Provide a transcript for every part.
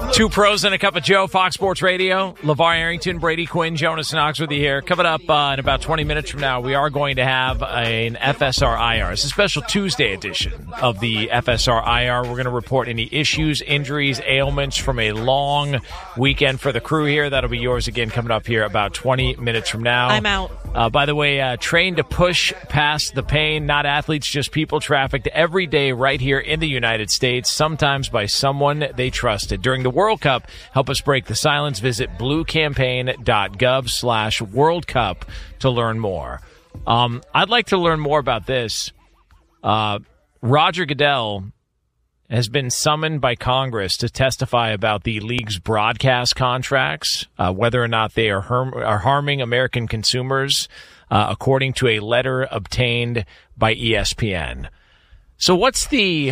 Two pros and a cup of Joe, Fox Sports Radio. LeVar Arrington, Brady Quinn, Jonas Knox with you here. Coming up in about 20 minutes from now, we are going to have an FSR IR. It's a special Tuesday edition of the FSR IR. We're going to report any issues, injuries, ailments from a long weekend for the crew here. That'll be yours again coming up here about 20 minutes from now. I'm out. By the way, trained to push past the pain, not athletes, just people trafficked every day right here in the United States, sometimes by someone they trusted. During the World Cup, help us break the silence. Visit bluecampaign.gov/World Cup to learn more. I'd like to learn more about this. Roger Goodell has been summoned by Congress to testify about the league's broadcast contracts, whether or not they are harming American consumers, according to a letter obtained by ESPN. So what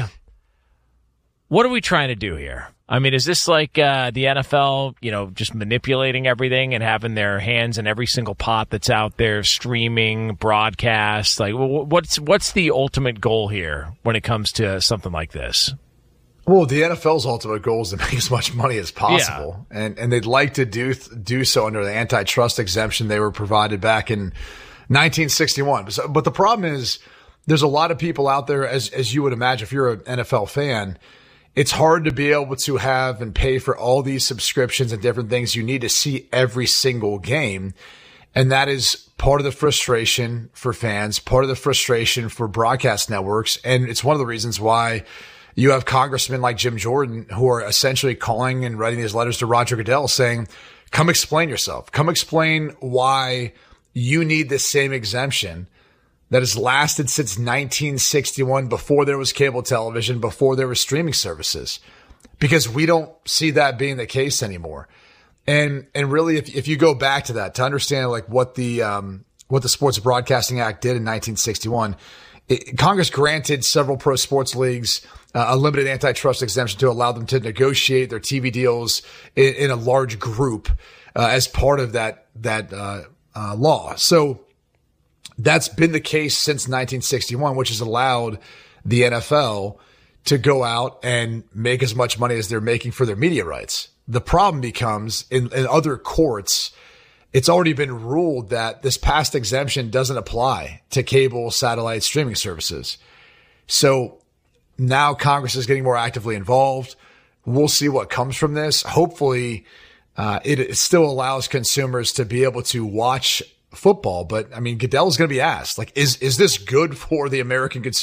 are we trying to do here? I mean, is this like the NFL, just manipulating everything and having their hands in every single pot that's out there, streaming, broadcast? Like, what's the ultimate goal here when it comes to something like this? Well, the NFL's ultimate goal is to make as much money as possible, and they'd like to do so under the antitrust exemption they were provided back in 1961. But the problem is, there's a lot of people out there, as you would imagine, if you're an NFL fan, it's hard to be able to have and pay for all these subscriptions and different things. You need to see every single game, and that is part of the frustration for fans, part of the frustration for broadcast networks, and it's one of the reasons why you have congressmen like Jim Jordan who are essentially calling and writing these letters to Roger Goodell saying, come explain yourself. Come explain why you need the same exemption that has lasted since 1961, before there was cable television, before there were streaming services, because we don't see that being the case anymore. And really, if you go back to that, to understand like what the Sports Broadcasting Act did in 1961, Congress granted several pro sports leagues a limited antitrust exemption to allow them to negotiate their TV deals in a large group as part of that law. So that's been the case since 1961, which has allowed the NFL to go out and make as much money as they're making for their media rights. The problem becomes in other courts, it's already been ruled that this past exemption doesn't apply to cable, satellite, streaming services. So now Congress is getting more actively involved. We'll see what comes from this. Hopefully, it still allows consumers to be able to watch football. But I mean, Goodell is going to be asked, like, is this good for the American consumer?